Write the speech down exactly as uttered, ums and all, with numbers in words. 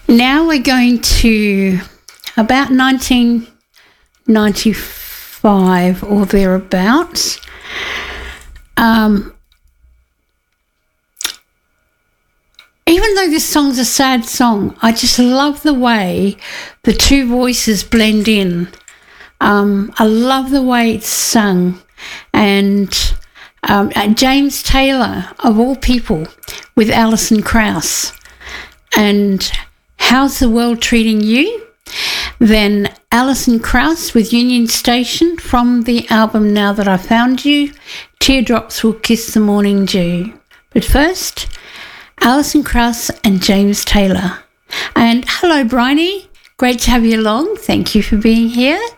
Now we're going to about nineteen ninety-five or thereabouts. Um, even though this song's a sad song, I just love the way the two voices blend in. Um, I love the way it's sung. And, um, and James Taylor, of all people, with Alison Krauss. And How's the World Treating You? Then Alison Krauss with Union Station from the album Now That I Found You, Teardrops Will Kiss the Morning Dew. But first, Alison Krauss and James Taylor. And hello, Bryony. Great to have you along. Thank you for being here.